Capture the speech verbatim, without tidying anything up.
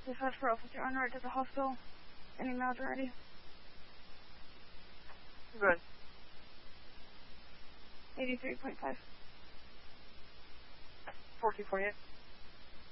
dispatch for officer on route to the hospital. Any miles already? Good. eighty-three point five. four two four eight.